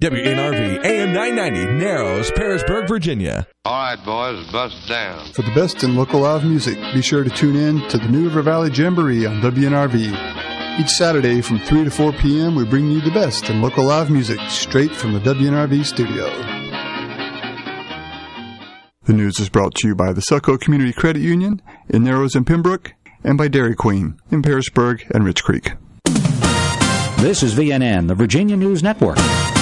WNRV AM 990, Narrows, Parisburg, Virginia. All right, boys, bust down. For the best in local live music, be sure to tune in to the New River Valley Jamboree on WNRV. Each Saturday from 3 to 4 p.m., we bring you the best in local live music straight from the WNRV studio. The news is brought to you by the Selco Community Credit Union in Narrows and Pembroke, and by Dairy Queen in Parisburg and Rich Creek. This is VNN, the Virginia News Network.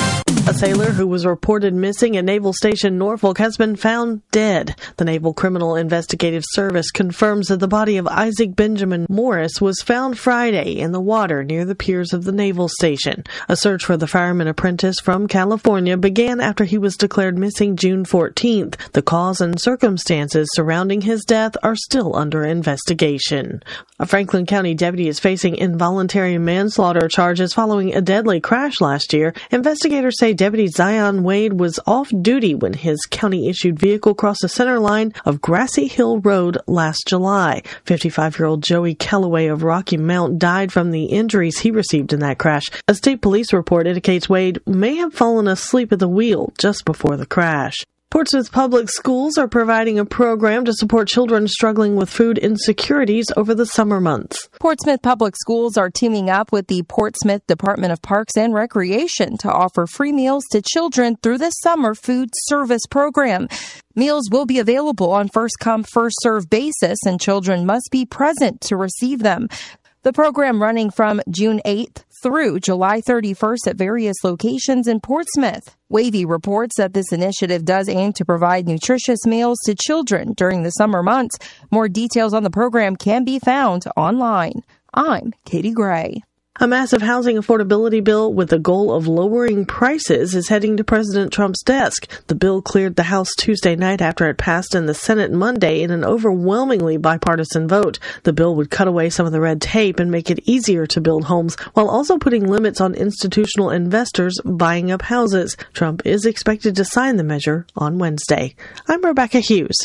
A sailor who was reported missing at Naval Station Norfolk has been found dead. The Naval Criminal Investigative Service confirms that the body of Isaac Benjamin Morris was found Friday in the water near the piers of the naval station. A search for the fireman apprentice from California began after he was declared missing June 14th. The cause and circumstances surrounding his death are still under investigation. A Franklin County deputy is facing involuntary manslaughter charges following a deadly crash last year. Investigators say Deputy Zion Wade was off duty when his county-issued vehicle crossed the center line of Grassy Hill Road last July. 55-year-old Joey Calloway of Rocky Mount died from the injuries he received in that crash. A state police report indicates Wade may have fallen asleep at the wheel just before the crash. Portsmouth Public Schools are providing a program to support children struggling with food insecurities over the summer months. Portsmouth Public Schools are teaming up with the Portsmouth Department of Parks and Recreation to offer free meals to children through the summer food service program. Meals will be available on first-come, first-served basis, and children must be present to receive them. The program running from June 8th through July 31st at various locations in Portsmouth. Wavy reports that this initiative does aim to provide nutritious meals to children during the summer months. More details on the program can be found online. I'm Katie Gray. A massive housing affordability bill with the goal of lowering prices is heading to President Trump's desk. The bill cleared the House Tuesday night after it passed in the Senate Monday in an overwhelmingly bipartisan vote. The bill would cut away some of the red tape and make it easier to build homes, while also putting limits on institutional investors buying up houses. Trump is expected to sign the measure on Wednesday. I'm Rebecca Hughes.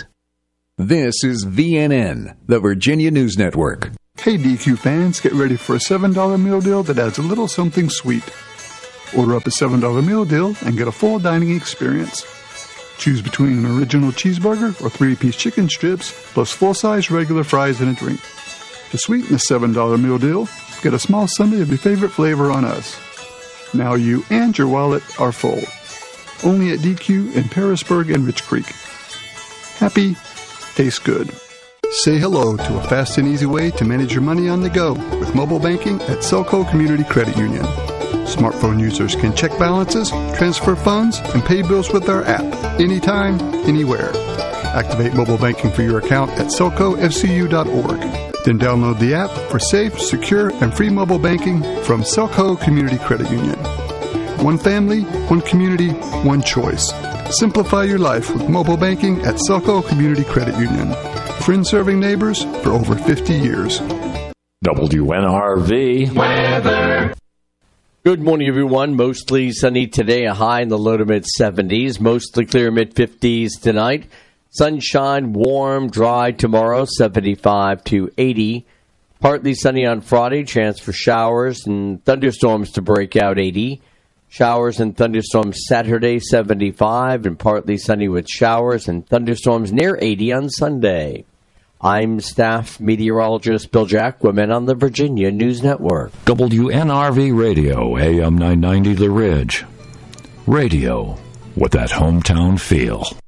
This is VNN, the Virginia News Network. Hey DQ fans, get ready for a $7 meal deal that adds a little something sweet. Order up a $7 meal deal and get a full dining experience. Choose between an original cheeseburger or 3-piece chicken strips, plus full-size regular fries and a drink. To sweeten the $7 meal deal, get a small sundae of your favorite flavor on us. Now you and your wallet are full. Only at DQ in Parisburg and Rich Creek. Happy, tastes good. Say hello to a fast and easy way to manage your money on the go with mobile banking at Selco Community Credit Union. Smartphone users can check balances, transfer funds, and pay bills with our app anytime, anywhere. Activate mobile banking for your account at selcofcu.org. Then download the app for safe, secure, and free mobile banking from Selco Community Credit Union. One family, one community, one choice. Simplify your life with mobile banking at Selco Community Credit Union. Friends serving neighbors for over 50 years. WNRV weather. Good morning, everyone. Mostly sunny today, a high in the low to mid-70s. Mostly clear mid-50s tonight. Sunshine, warm, dry tomorrow, 75 to 80. Partly sunny on Friday, chance for showers and thunderstorms to break out, 80. Showers and thunderstorms Saturday, 75, and partly sunny with showers and thunderstorms near 80 on Sunday. I'm staff meteorologist Bill Jacquemin on the Virginia News Network. WNRV Radio, AM 990 The Ridge. Radio with that hometown feel.